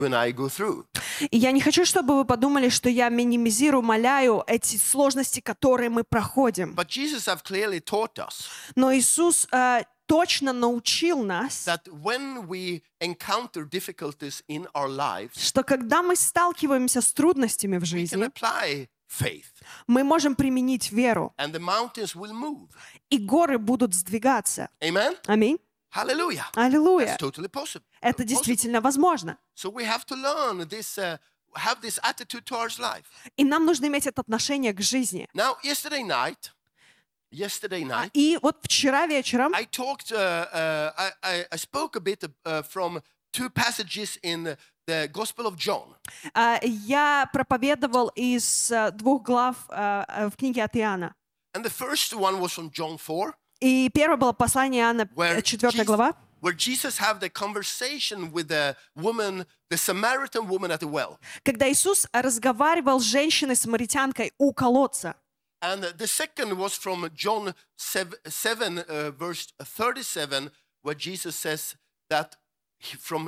when I go through. И я не хочу, чтобы вы подумали, что я минимизирую, умаляю эти сложности, которые мы проходим. But Jesus have clearly taught us Но Иисус точно научил нас, that when we encounter difficulties in our lives, что когда мы сталкиваемся с трудностями в we can жизни, apply faith, мы можем применить веру, and the mountains will move. и горы будут сдвигаться. Amen? Аминь. Hallelujah. Аллилуйя. That's totally possible. Это действительно возможно. So we have to learn this, have this attitude towards life. И нам нужно иметь это отношение к жизни. Now, yesterday night, И вот вчера вечером I talked, I spoke a bit from two passages in the Gospel of John. я проповедовал из 2 глав в книге от Иоанна. And the first one was from John 4, И первое было послание Иоанна, where 4 глава, Jesus had the conversation with the woman, the Samaritan woman at the well. когда Иисус разговаривал с женщиной-самаритянкой у колодца. And the second was from John 7 verse 37, where Jesus says that from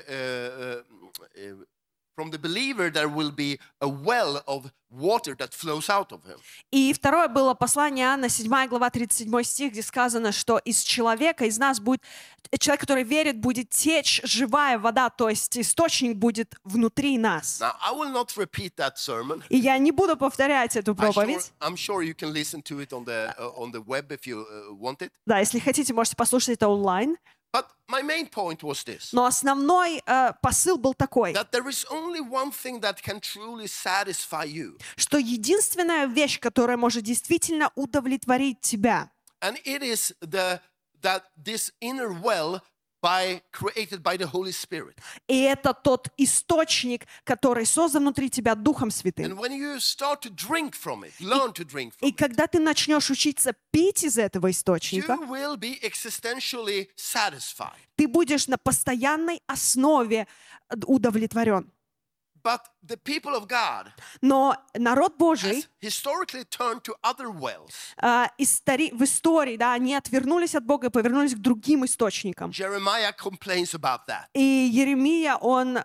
the believer there will be a well of water that flows out of him. И второе было послание Иоанна, 7 глава, 37 стих, где сказано, что из человека, из нас будет, человек, который верит, будет течь живая вода, то есть источник будет внутри нас. Now, I will not repeat that sermon. И я не буду повторять эту проповедь. I'm sure you can listen to it on the web if you want it. Да, если хотите, можете послушать это онлайн. But my main point was this. Но основной посыл был такой, That there is only one thing that can truly satisfy you. что единственная вещь, которая может действительно удовлетворить тебя, And it is that this inner well created by the Holy Spirit. и это тот источник, который создан внутри тебя Духом Святым. And when you start to drink from it, learn to drink from И it, когда ты начнешь учиться пить из этого источника, you will be existentially satisfied. ты будешь на постоянной основе удовлетворен. But the people of God Но народ Божий has historically turned to other wells. в истории, да, они отвернулись от Бога и повернулись к другим источникам. Jeremiah complains about that. И Еремия, он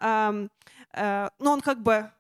как бы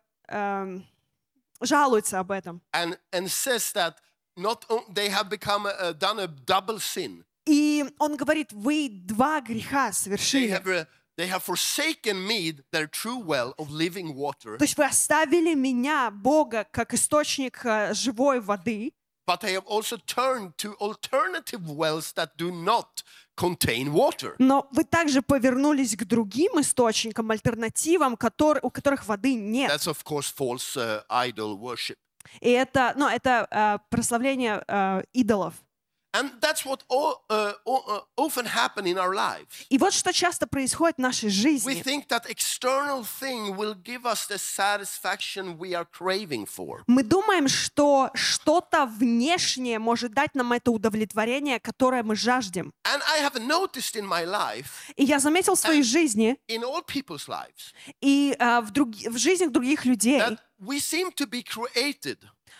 жалуется об этом. And says that they have done a double sin. И он говорит, вы 2 греха совершили. They have forsaken me, their true well of living water. То есть вы оставили меня, Бога, как источник живой воды. But they have also turned to alternative wells that do not contain water. Но вы также повернулись к другим источникам, альтернативам, у которых воды нет. That's of course false idol worship. И это прославление идолов. And that's what often happen in our lives. И вот что часто происходит в нашей We жизни. think that external thing will give us the satisfaction we are craving for. Мы думаем, что что-то внешнее может дать нам это удовлетворение, которое мы жаждем. And I have noticed in my life, И я заметил в своей жизни in all people's lives, и в жизнях других людей, that we seem to be created.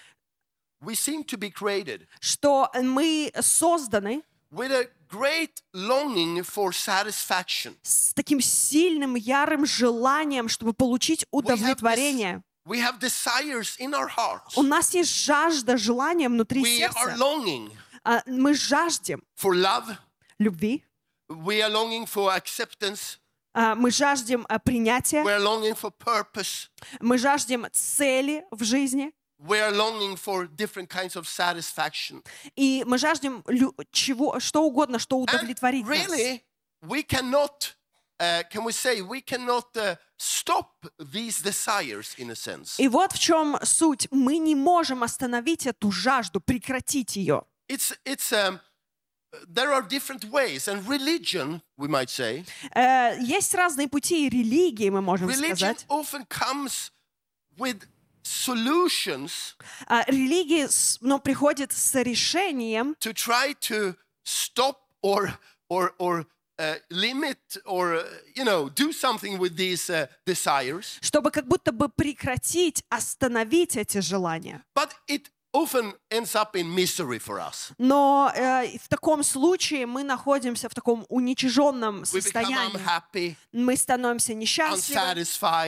что мы созданы with a great longing for satisfaction. с таким сильным, ярым желанием, чтобы получить удовлетворение. We have desires in our hearts. У нас есть жажда, желание внутри We are сердца. longing Мы жаждем for love. любви, We are longing for acceptance. мы жаждем принятия, We are longing for purpose. мы жаждем цели в жизни, We are longing for different kinds of satisfaction. и мы жаждем что угодно, что And удовлетворит нас. really, we cannot, we cannot stop these desires in a sense. И вот в чем суть. Мы не можем остановить эту жажду, прекратить ее. There are different ways, and religion, we might say, Есть разные пути, и религии, мы можем religion сказать. often comes with solutions Религия, приходит с решением to try to stop or limit or do something with these desires. чтобы как будто бы прекратить, остановить эти желания. But it often ends up in misery for us. Но в таком случае мы находимся в таком уничиженном We become состоянии. unhappy, Мы становимся несчастливы, unsatisfied.